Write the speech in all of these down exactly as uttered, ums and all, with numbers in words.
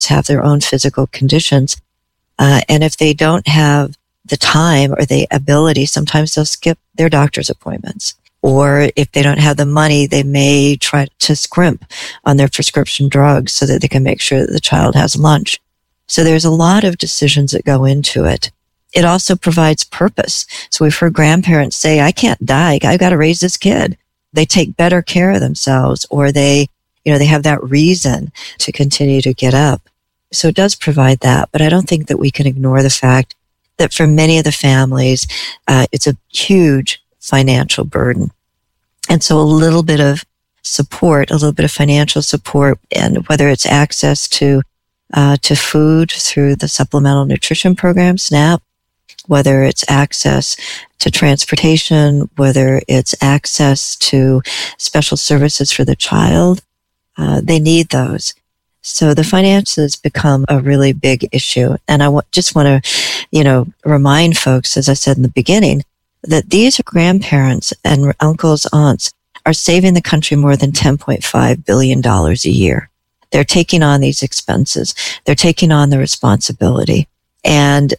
have their own physical conditions. Uh, and if they don't have the time or the ability, sometimes they'll skip their doctor's appointments. Or if they don't have the money, they may try to scrimp on their prescription drugs so that they can make sure that the child has lunch. So there's a lot of decisions that go into it. It also provides purpose. So we've heard grandparents say, I can't die. I've got to raise this kid. They take better care of themselves, or they, you know, they have that reason to continue to get up. So it does provide that. But I don't think that we can ignore the fact that for many of the families, uh, it's a huge financial burden. And so a little bit of support, a little bit of financial support, and whether it's access to uh, to food through the Supplemental Nutrition Program, SNAP, whether it's access to transportation, whether it's access to special services for the child, uh, they need those. So the finances become a really big issue. And I w- just want to, you know, remind folks, as I said in the beginning, that these grandparents and uncles, aunts are saving the country more than ten point five billion dollars a year. They're taking on these expenses. They're taking on the responsibility. And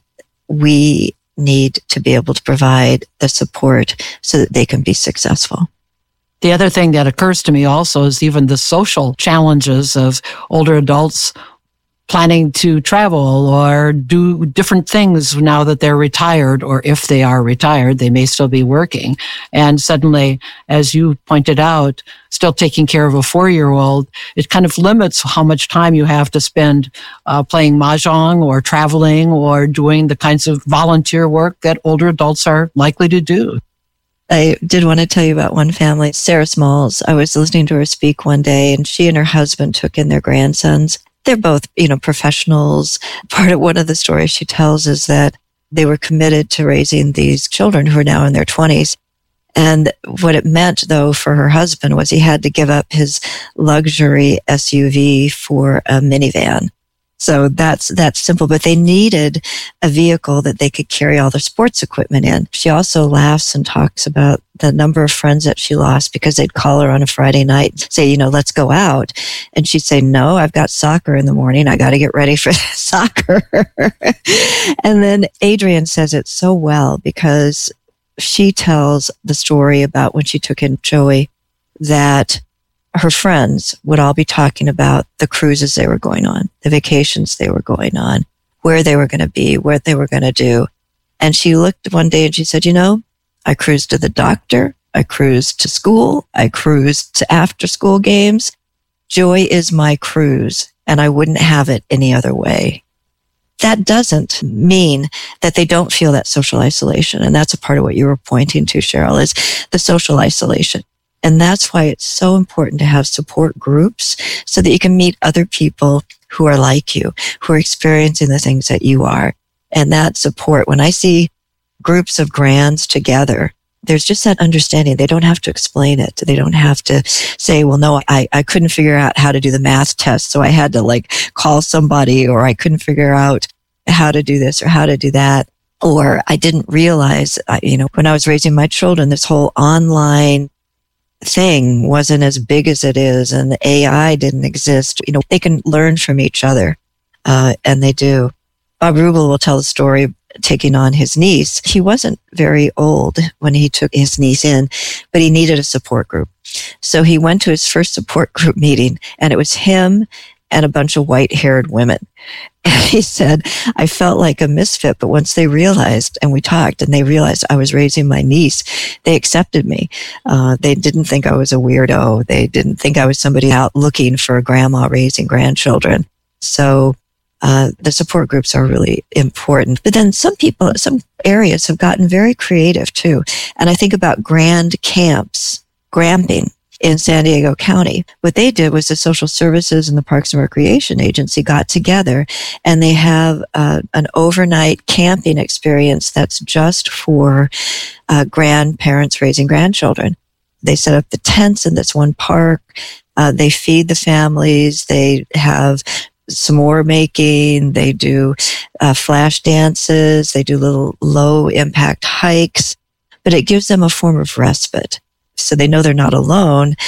we need to be able to provide the support so that they can be successful. The other thing that occurs to me also is even the social challenges of older adults planning to travel or do different things now that they're retired, or if they are retired, they may still be working. And suddenly, as you pointed out, still taking care of a four-year-old, it kind of limits how much time you have to spend uh, playing mahjong or traveling or doing the kinds of volunteer work that older adults are likely to do. I did want to tell you about one family, Sarah Smalls. I was listening to her speak one day, and she and her husband took in their grandsons. They're both, you know, professionals. Part of one of the stories she tells is that they were committed to raising these children who are now in their twenties. And what it meant, though, for her husband was he had to give up his luxury S U V for a minivan. So that's, that's simple, but they needed a vehicle that they could carry all their sports equipment in. She also laughs and talks about the number of friends that she lost because they'd call her on a Friday night, say, you know, let's go out. And she'd say, no, I've got soccer in the morning. I got to get ready for soccer. And then Adrienne says it so well because she tells the story about when she took in Joey that her friends would all be talking about the cruises they were going on, the vacations they were going on, where they were going to be, what they were going to do. And she looked one day and she said, you know, I cruised to the doctor. I cruised to school. I cruised to after school games. Joy is my cruise, and I wouldn't have it any other way. That doesn't mean that they don't feel that social isolation. And that's a part of what you were pointing to, Cheryl, is the social isolation. And that's why it's so important to have support groups so that you can meet other people who are like you, who are experiencing the things that you are. And that support, when I see groups of grands together, there's just that understanding. They don't have to explain it. They don't have to say, well, no, I, I couldn't figure out how to do the math test, so I had to like call somebody, or I couldn't figure out how to do this or how to do that. Or I didn't realize, you know, when I was raising my children, this whole online thing wasn't as big as it is, and the A I didn't exist. You know, they can learn from each other, uh, and they do. Bob Rubel will tell the story taking on his niece. He wasn't very old when he took his niece in, but he needed a support group. So he went to his first support group meeting, and it was him and a bunch of white-haired women. And he said, I felt like a misfit, but once they realized, and we talked, and they realized I was raising my niece, they accepted me. Uh, they didn't think I was a weirdo. They didn't think I was somebody out looking for a grandma raising grandchildren. So uh, the support groups are really important. But then some people, some areas have gotten very creative too. And I think about grand camps, gramping, in San Diego County. What they did was the social services and the Parks and Recreation Agency got together, and they have uh, an overnight camping experience that's just for uh, grandparents raising grandchildren. They set up the tents in this one park. Uh, they feed the families. They have s'more making. They do uh, flash dances. They do little low impact hikes, but it gives them a form of respite. So they know they're not alone,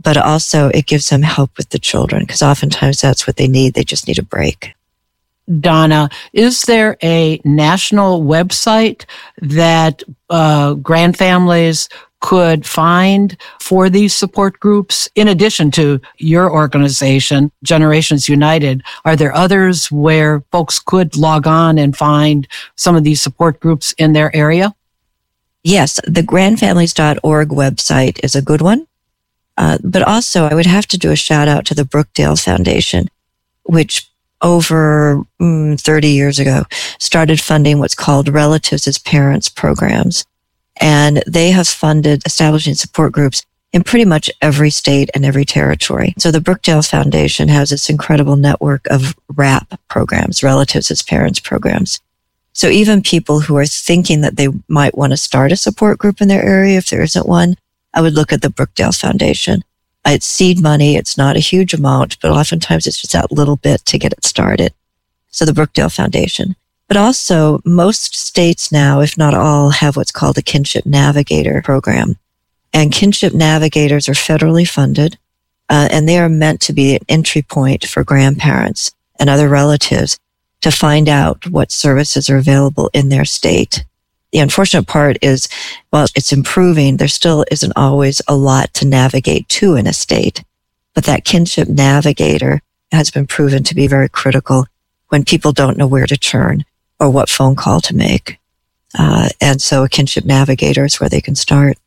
but also it gives them help with the children because oftentimes that's what they need. They just need a break. Donna, is there a national website that uh, grand families could find for these support groups? In addition to your organization, Generations United, are there others where folks could log on and find some of these support groups in their area? Yes, the grand families dot org website is a good one. Uh, but also, I would have to do a shout out to the Brookdale Foundation, which over mm, thirty years ago started funding what's called Relatives as Parents programs. And they have funded establishing support groups in pretty much every state and every territory. So the Brookdale Foundation has this incredible network of RAP programs, Relatives as Parents programs. So even people who are thinking that they might want to start a support group in their area, if there isn't one, I would look at the Brookdale Foundation. It's seed money. It's not a huge amount, but oftentimes it's just that little bit to get it started. So the Brookdale Foundation. But also, most states now, if not all, have what's called a Kinship Navigator program. And Kinship Navigators are federally funded, uh, and they are meant to be an entry point for grandparents and other relatives to find out what services are available in their state. The unfortunate part is, while it's improving, there still isn't always a lot to navigate to in a state. But that Kinship Navigator has been proven to be very critical when people don't know where to turn or what phone call to make. Uh, and so a Kinship Navigator is where they can start.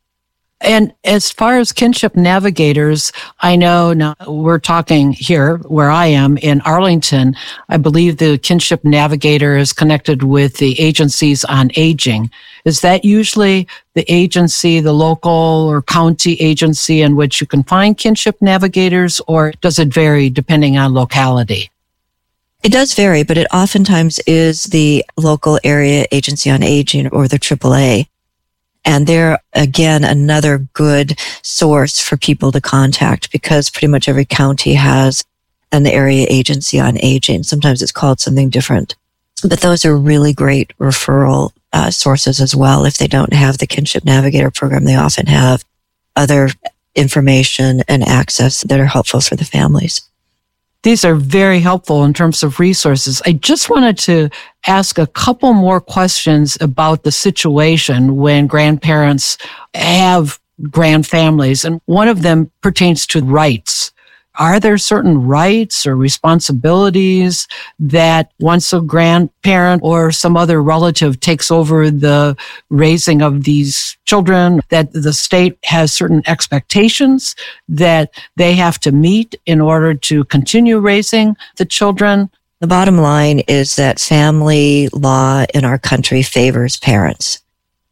And as far as Kinship Navigators, I know now we're talking here where I am in Arlington. I believe the Kinship Navigator is connected with the agencies on aging. Is that usually the agency, the local or county agency in which you can find Kinship Navigators, or does it vary depending on locality? It does vary, but it oftentimes is the local area agency on aging or the triple A. And they're, again, another good source for people to contact because pretty much every county has an area agency on aging. Sometimes it's called something different. But those are really great referral uh, sources as well. If they don't have the Kinship Navigator program, they often have other information and access that are helpful for the families. These are very helpful in terms of resources. I just wanted to ask a couple more questions about the situation when grandparents have grand families, and one of them pertains to rights. Are there certain rights or responsibilities that once a grandparent or some other relative takes over the raising of these children, that the state has certain expectations that they have to meet in order to continue raising the children? The bottom line is that family law in our country favors parents.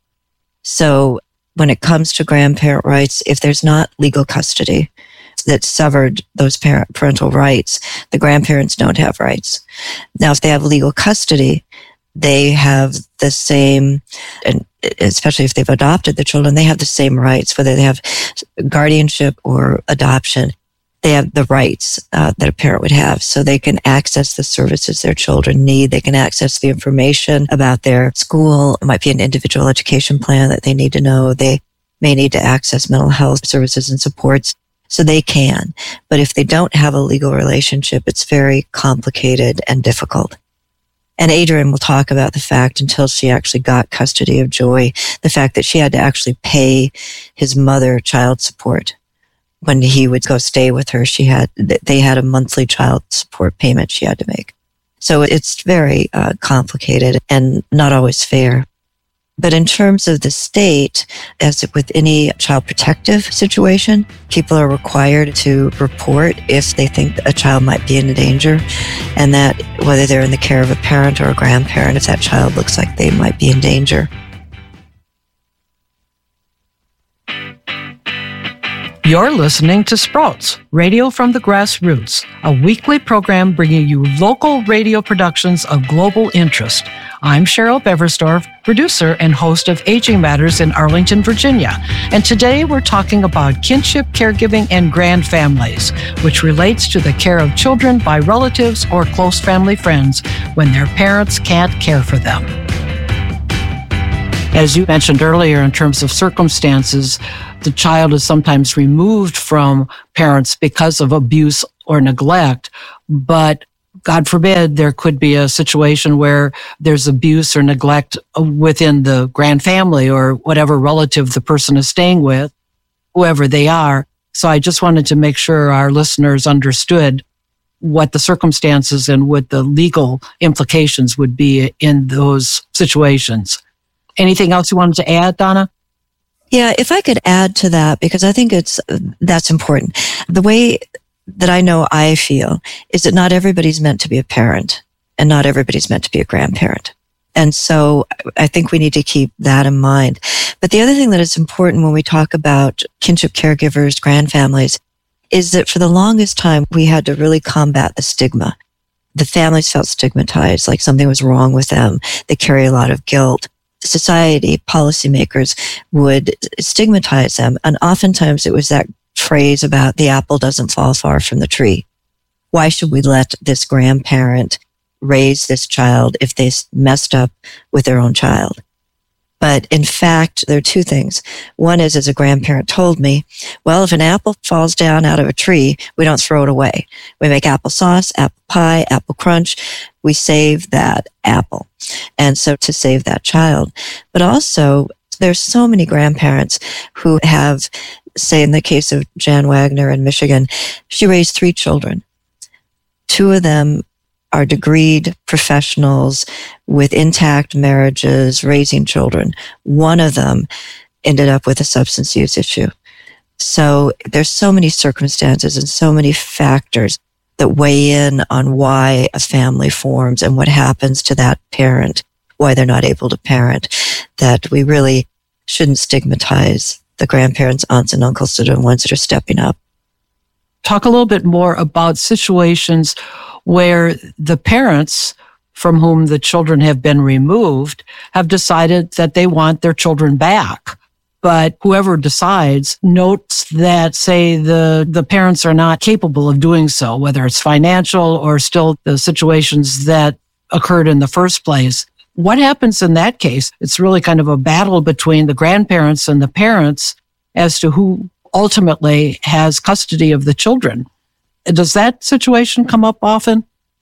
So when it comes to grandparent rights, if there's not legal custody that severed those parent, parental rights, the grandparents don't have rights. Now, if they have legal custody, they have the same, and especially if they've adopted the children, they have the same rights, whether they have guardianship or adoption. They have the rights uh, that a parent would have, so they can access the services their children need. They can access the information about their school. It might be an individual education plan that they need to know. They may need to access mental health services and supports. So they can. But if they don't have a legal relationship, it's very complicated and difficult. And Adrienne will talk about the fact, until she actually got custody of Joy, the fact that she had to actually pay his mother child support. When he would go stay with her, she had, they had a monthly child support payment she had to make. So it's very uh, complicated and not always fair. But in terms of the state, as with any child protective situation, people are required to report if they think a child might be in danger, and that whether they're in the care of a parent or a grandparent, if that child looks like they might be in danger. You're listening to Sprouts, Radio from the Grassroots, a weekly program bringing you local radio productions of global interest. I'm Cheryl Beversdorf, producer and host of Aging Matters in Arlington, Virginia. And today we're talking about kinship, caregiving, and grand families, which relates to the care of children by relatives or close family friends when their parents can't care for them. As you mentioned earlier, in terms of circumstances, the child is sometimes removed from parents because of abuse or neglect, but God forbid, there could be a situation where there's abuse or neglect within the grand family or whatever relative the person is staying with, whoever they are. So I just wanted to make sure our listeners understood what the circumstances and what the legal implications would be in those situations. Anything else you wanted to add, Donna? Yeah, if I could add to that, because I think it's that's important. The way that I know I feel is that not everybody's meant to be a parent and not everybody's meant to be a grandparent. And so I think we need to keep that in mind. But the other thing that is important when we talk about kinship caregivers, grandfamilies, is that for the longest time, we had to really combat the stigma. The families felt stigmatized, like something was wrong with them. They carry a lot of guilt. Society, policymakers would stigmatize them. And oftentimes it was that phrase about the apple doesn't fall far from the tree. Why should we let this grandparent raise this child if they messed up with their own child? But in fact, there are two things. One is, as a grandparent told me, well, if an apple falls down out of a tree, we don't throw it away. We make applesauce, apple pie, apple crunch. We save that apple. And so to save that child. But also, there's so many grandparents who have, say in the case of Jan Wagner in Michigan, she raised three children. Two of them are degreed professionals with intact marriages, raising children. One of them ended up with a substance use issue. So there's so many circumstances and so many factors that weigh in on why a family forms and what happens to that parent, why they're not able to parent, that we really shouldn't stigmatize the grandparents, aunts and uncles that are the ones that are stepping up. Talk a little bit more about situations where the parents from whom the children have been removed have decided that they want their children back. But whoever decides notes that, say, the, the parents are not capable of doing so, whether it's financial or still the situations that occurred in the first place. What happens in that case? It's really kind of a battle between the grandparents and the parents as to who ultimately has custody of the children. Does that situation come up often?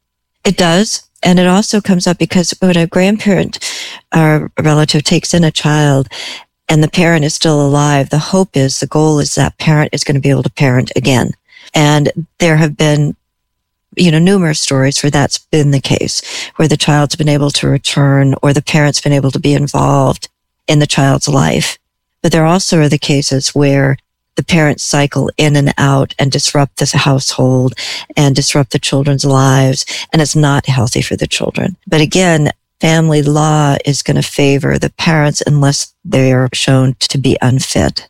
It does. And it also comes up because when a grandparent or a relative takes in a child and the parent is still alive, the hope is, the goal is that parent is going to be able to parent again. And there have been, you know, numerous stories where that's been the case, where the child's been able to return or the parent's been able to be involved in the child's life. But there also are the cases where the parents cycle in and out and disrupt the household and disrupt the children's lives, and it's not healthy for the children. But again, family law is going to favor the parents unless they are shown to be unfit.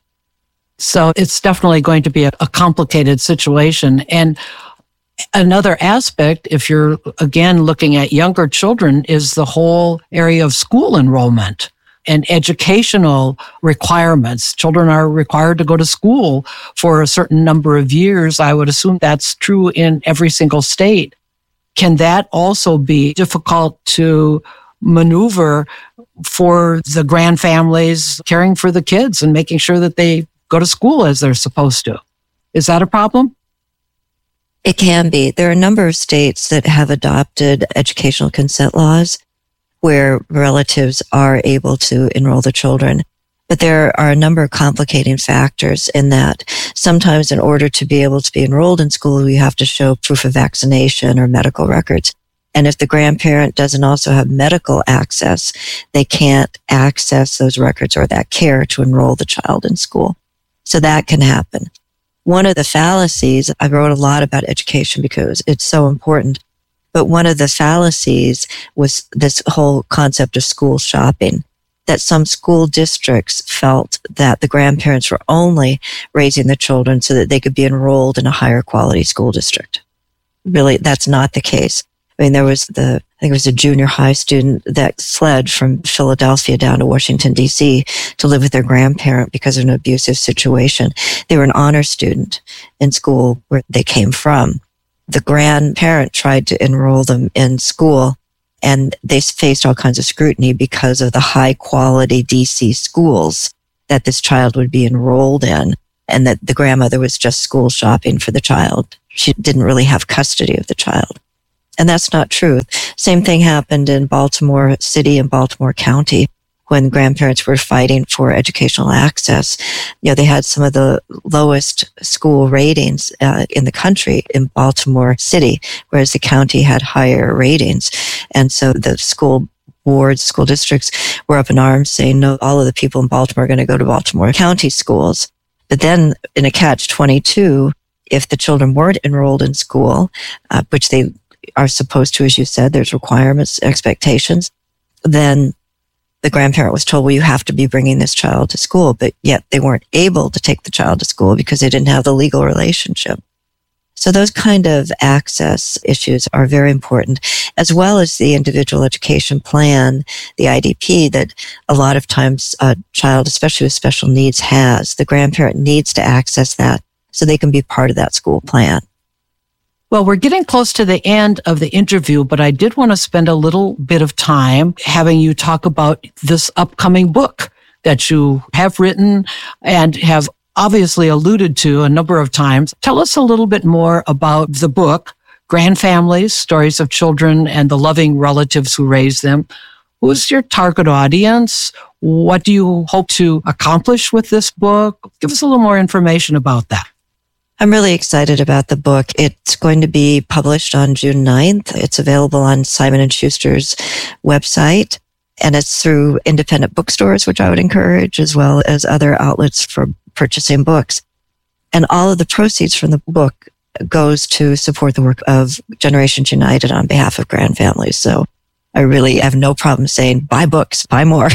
So it's definitely going to be a, a complicated situation. And another aspect, if you're, again, looking at younger children, is the whole area of school enrollment and educational requirements. Children are required to go to school for a certain number of years. I would assume that's true in every single state. Can that also be difficult to maneuver for the grand families caring for the kids and making sure that they go to school as they're supposed to? Is that a problem? It can be. There are a number of states that have adopted educational consent laws where relatives are able to enroll the children. But there are a number of complicating factors in that. Sometimes in order to be able to be enrolled in school, you have to show proof of vaccination or medical records. And if the grandparent doesn't also have medical access, they can't access those records or that care to enroll the child in school. So that can happen. One of the fallacies, I wrote a lot about education because it's so important, but one of the fallacies was this whole concept of school shopping, that some school districts felt that the grandparents were only raising the children so that they could be enrolled in a higher quality school district. Really, that's not the case. I mean, there was the, I think it was a junior high student that fled from Philadelphia down to Washington, D C to live with their grandparent because of an abusive situation. They were an honor student in school where they came from. The grandparent tried to enroll them in school, And they faced all kinds of scrutiny because of the high quality D C schools that this child would be enrolled in, and that the grandmother was just school shopping for the child. She didn't really have custody of the child. And that's not true. Same thing happened in Baltimore City and Baltimore County when grandparents were fighting for educational access. You know, they had some of the lowest school ratings uh, in the country in Baltimore City, whereas the county had higher ratings. And so the school boards, school districts were up in arms saying, no, all of the people in Baltimore are going to go to Baltimore County schools. But then in a catch twenty-two, if the children weren't enrolled in school, uh, which they are supposed to, as you said, there's requirements, expectations, then the grandparent was told, well, you have to be bringing this child to school, but yet they weren't able to take the child to school because they didn't have the legal relationship. So those kind of access issues are very important, as well as the individual education plan, the I D P, that a lot of times a child, especially with special needs, has. The grandparent needs to access that so they can be part of that school plan. Well, we're getting close to the end of the interview, but I did want to spend a little bit of time having you talk about this upcoming book that you have written and have obviously alluded to a number of times. Tell us a little bit more about the book, Grand Families, Stories of Children and the Loving Relatives Who Raise Them. Who's your target audience? What do you hope to accomplish with this book? Give us a little more information about that. I'm really excited about the book. It's going to be published on June ninth. It's available on Simon and Schuster's website, and it's through independent bookstores, which I would encourage, as well as other outlets for purchasing books. And all of the proceeds from the book goes to support the work of Generations United on behalf of Grand Families. So I really have no problem saying, buy books, buy more.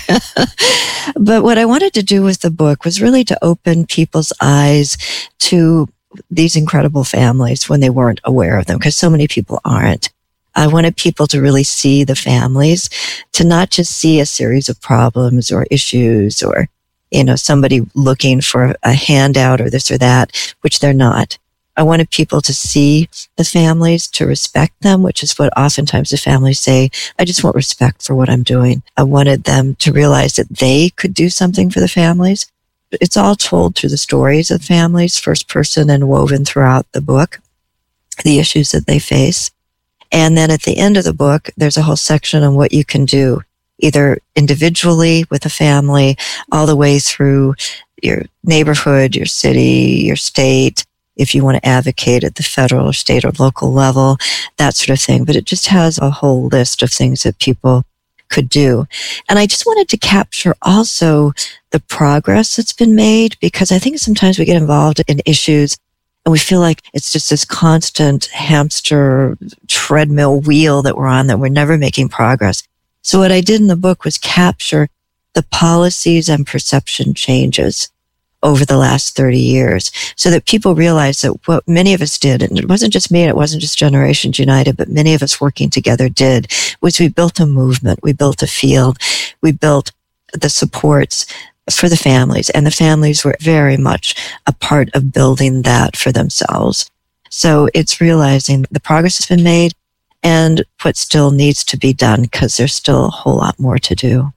But what I wanted to do with the book was really to open people's eyes to these incredible families when they weren't aware of them, because so many people aren't. I wanted people to really see the families, to not just see a series of problems or issues or, you know, somebody looking for a handout or this or that, which they're not. I wanted people to see the families, to respect them, which is what oftentimes the families say, I just want respect for what I'm doing. I wanted them to realize that they could do something for the families. It's all told through the stories of families, first person and woven throughout the book, the issues that they face. And then at the end of the book, there's a whole section on what you can do, either individually with a family, all the way through your neighborhood, your city, your state, if you want to advocate at the federal or state or local level, that sort of thing. But it just has a whole list of things that people could do. And I just wanted to capture also the progress that's been made, because I think sometimes we get involved in issues and we feel like it's just this constant hamster treadmill wheel that we're on, that we're never making progress. So what I did in the book was capture the policies and perception changes over the last thirty years, so that people realize that what many of us did, and it wasn't just me, and it wasn't just Generations United, but many of us working together did, was we built a movement, we built a field, we built the supports for the families, and the families were very much a part of building that for themselves. So it's realizing the progress has been made and what still needs to be done, because there's still a whole lot more to do.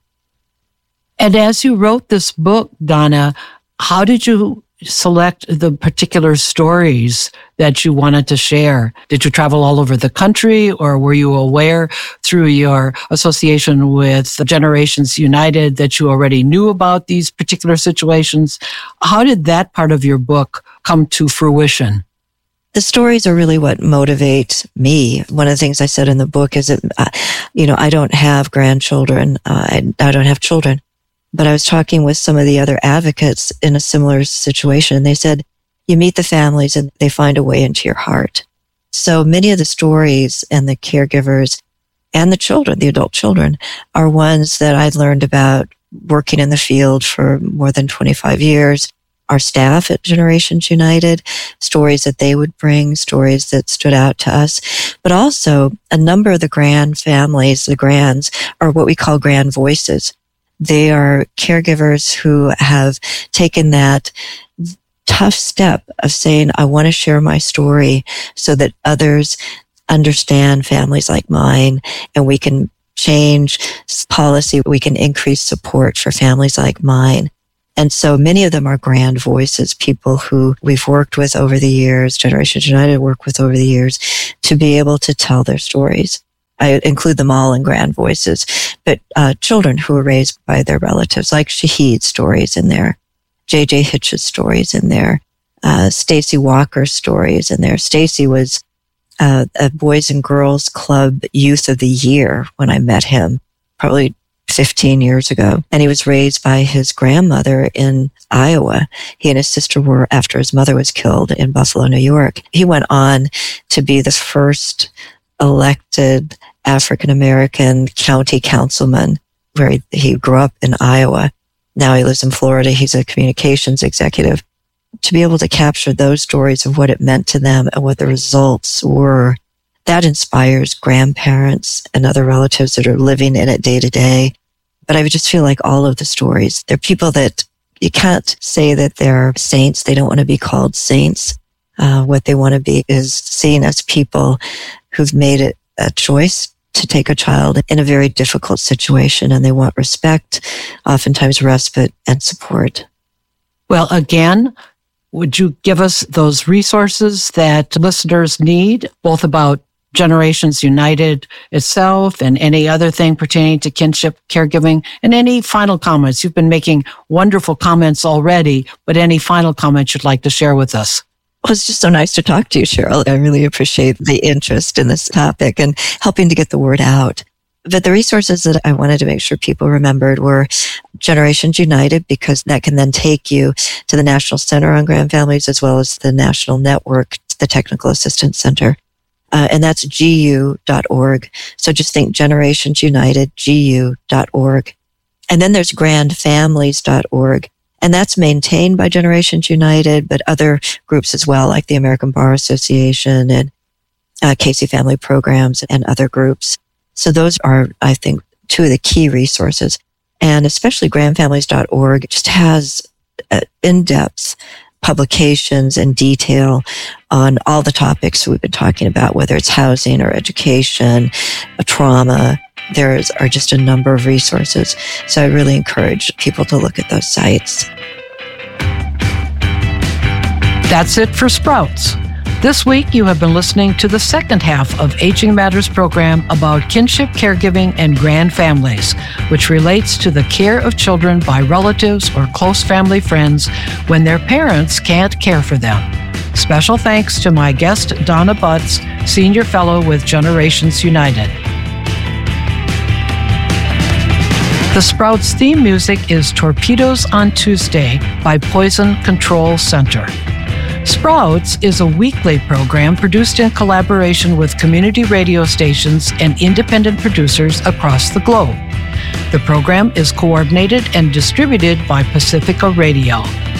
And as you wrote this book, Donna, how did you select the particular stories that you wanted to share? Did you travel all over the country, or were you aware through your association with Generations United that you already knew about these particular situations? How did that part of your book come to fruition? The stories are really what motivate me. One of the things I said in the book is that, uh, you know, I don't have grandchildren. Uh, I, I don't have children. But I was talking with some of the other advocates in a similar situation, and they said, you meet the families and they find a way into your heart. So many of the stories and the caregivers and the children, the adult children, are ones that I'd learned about working in the field for more than twenty-five years. Our staff at Generations United, stories that they would bring, stories that stood out to us. But also, a number of the grand families, the grands, are what we call grand voices. They are caregivers who have taken that tough step of saying, I want to share my story so that others understand families like mine, and we can change policy. We can increase support for families like mine. And so many of them are grand voices, people who we've worked with over the years, Generations United worked with over the years, to be able to tell their stories. I include them all in grand voices, but uh, children who were raised by their relatives, like Shahid's stories in there, J J Hitch's stories in there, uh, Stacy Walker's stories in there. Stacy was uh, a Boys and Girls Club Youth of the Year when I met him, probably fifteen years ago. And he was raised by his grandmother in Iowa. He and his sister were, after his mother was killed, in Buffalo, New York. He went on to be the first elected African-American county councilman, where he, he grew up in Iowa. Now he lives in Florida. He's a communications executive. To be able to capture those stories of what it meant to them and what the results were, that inspires grandparents and other relatives that are living in it day to day. But I would just feel like all of the stories, they're people that you can't say that they're saints. They don't want to be called saints. Uh, what they want to be is seen as people who've made it a choice to take a child in a very difficult situation, and they want respect, oftentimes respite and support. Well, again, would you give us those resources that listeners need, both about Generations United itself and any other thing pertaining to kinship caregiving, and any final comments? You've been making wonderful comments already, but any final comments you'd like to share with us? Well, it's just so nice to talk to you, Cheryl. I really appreciate the interest in this topic and helping to get the word out. But the resources that I wanted to make sure people remembered were Generations United, because that can then take you to the National Center on Grand Families, as well as the National Network, the Technical Assistance Center. Uh, and that's G U dot org. So just think Generations United, G U dot org. And then there's grand families dot org. And that's maintained by Generations United, but other groups as well, like the American Bar Association and uh, Casey Family Programs and other groups. So those are, I think, two of the key resources. And especially grand families dot org just has uh, in-depth publications and detail on all the topics we've been talking about, whether it's housing or education, trauma. There are just a number of resources. So I really encourage people to look at those sites. That's it for Sprouts. This week, you have been listening to the second half of Aging Matters program about kinship caregiving and grand families, which relates to the care of children by relatives or close family friends when their parents can't care for them. Special thanks to my guest, Donna Butts, Senior Fellow with Generations United. The Sprouts theme music is Torpedoes on Tuesday by Poison Control Center. Sprouts is a weekly program produced in collaboration with community radio stations and independent producers across the globe. The program is coordinated and distributed by Pacifica Radio.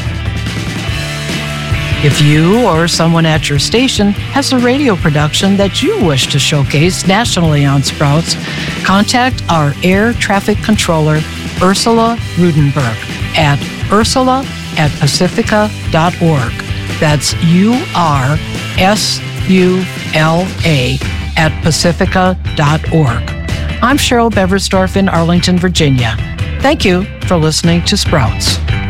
If you or someone at your station has a radio production that you wish to showcase nationally on Sprouts, contact our air traffic controller, Ursula Rudenberg, at ursula at pacifica dot org. That's U R S U L A at pacifica dot org. I'm Cheryl Beversdorf in Arlington, Virginia. Thank you for listening to Sprouts.